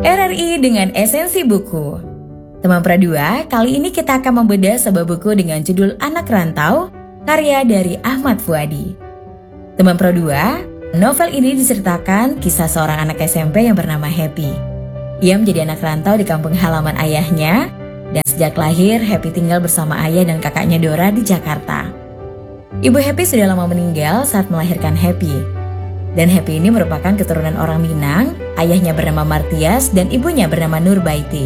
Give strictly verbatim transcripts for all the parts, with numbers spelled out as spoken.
R R I dengan esensi buku. Teman Pra dua, kali ini kita akan membedah sebuah buku dengan judul Anak Rantau, karya dari Ahmad Fuady. Teman Pra dua, novel ini diceritakan kisah seorang anak S M P yang bernama Happy. Ia menjadi anak rantau di kampung halaman ayahnya, dan sejak lahir Happy tinggal bersama ayah dan kakaknya Dora di Jakarta. Ibu Happy sudah lama meninggal saat melahirkan Happy. Dan Happy ini merupakan keturunan orang Minang, ayahnya bernama Martias dan ibunya bernama Nurbaiti.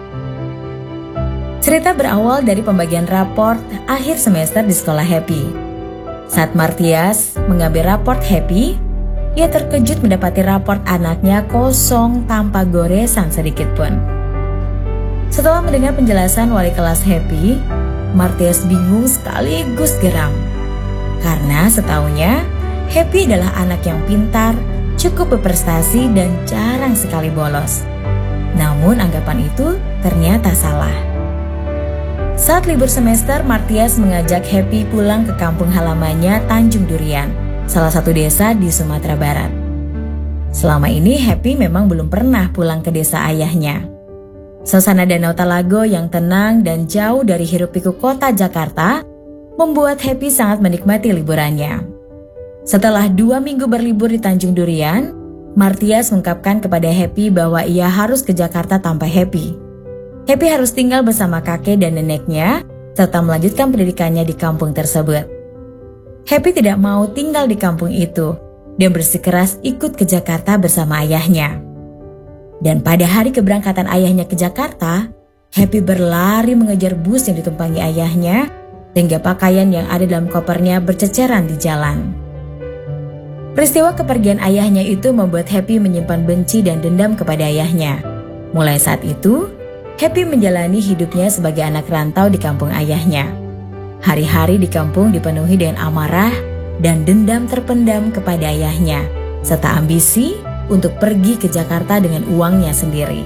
Cerita berawal dari pembagian raport akhir semester di sekolah Happy. Saat Martias mengambil raport Happy, ia terkejut mendapati raport anaknya kosong tanpa goresan sedikit pun. Setelah mendengar penjelasan wali kelas Happy, Martias bingung sekaligus geram. Karena setahunya, Happy adalah anak yang pintar, cukup berprestasi dan jarang sekali bolos. Namun anggapan itu ternyata salah. Saat libur semester, Martias mengajak Happy pulang ke kampung halamannya Tanjung Durian, salah satu desa di Sumatera Barat. Selama ini Happy memang belum pernah pulang ke desa ayahnya. Suasana Danau Talago yang tenang dan jauh dari hiruk-pikuk kota Jakarta membuat Happy sangat menikmati liburannya. Setelah dua minggu berlibur di Tanjung Durian, Martias mengungkapkan kepada Happy bahwa ia harus ke Jakarta tanpa Happy. Happy harus tinggal bersama kakek dan neneknya, serta melanjutkan pendidikannya di kampung tersebut. Happy tidak mau tinggal di kampung itu, dan bersikeras ikut ke Jakarta bersama ayahnya. Dan pada hari keberangkatan ayahnya ke Jakarta, Happy berlari mengejar bus yang ditumpangi ayahnya, sehingga pakaian yang ada dalam kopernya berceceran di jalan. Peristiwa kepergian ayahnya itu membuat Happy menyimpan benci dan dendam kepada ayahnya. Mulai saat itu, Happy menjalani hidupnya sebagai anak rantau di kampung ayahnya. Hari-hari di kampung dipenuhi dengan amarah dan dendam terpendam kepada ayahnya, serta ambisi untuk pergi ke Jakarta dengan uangnya sendiri.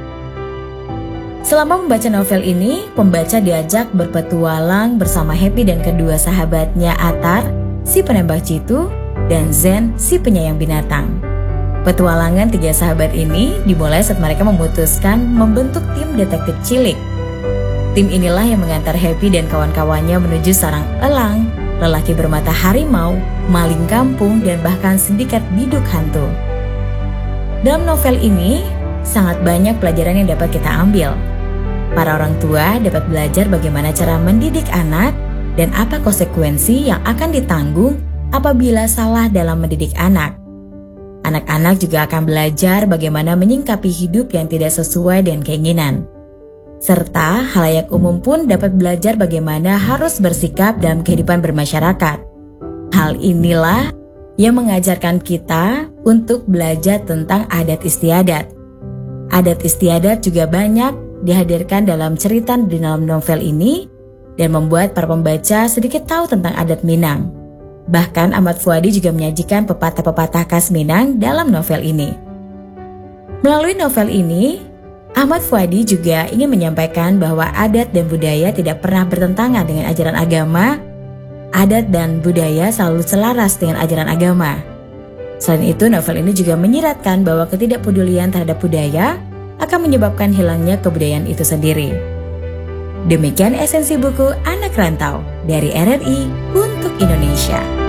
Selama membaca novel ini, pembaca diajak berpetualang bersama Happy dan kedua sahabatnya Atar, si penembak jitu, dan Zen, si penyayang binatang. Petualangan tiga sahabat ini dimulai saat mereka memutuskan membentuk tim detektif cilik. Tim inilah yang mengantar Happy dan kawan-kawannya menuju sarang elang, lelaki bermata harimau, maling kampung, dan bahkan sindikat biduk hantu. Dalam novel ini, sangat banyak pelajaran yang dapat kita ambil. Para orang tua dapat belajar bagaimana cara mendidik anak dan apa konsekuensi yang akan ditanggung apabila salah dalam mendidik anak. Anak-anak juga akan belajar bagaimana menyingkapi hidup yang tidak sesuai dengan keinginan. Serta halayak umum pun dapat belajar bagaimana harus bersikap dalam kehidupan bermasyarakat. Hal inilah yang mengajarkan kita untuk belajar tentang adat istiadat. Adat istiadat juga banyak dihadirkan dalam cerita di dalam novel ini dan membuat para pembaca sedikit tahu tentang adat Minang. Bahkan Ahmad Fuady juga menyajikan pepatah-pepatah khas Minang dalam novel ini. Melalui novel ini, Ahmad Fuady juga ingin menyampaikan bahwa adat dan budaya tidak pernah bertentangan dengan ajaran agama. Adat dan budaya selalu selaras dengan ajaran agama. Selain itu, novel ini juga menyiratkan bahwa ketidakpedulian terhadap budaya akan menyebabkan hilangnya kebudayaan itu sendiri. Demikian esensi buku Anak Rantau dari R R I untuk Indonesia.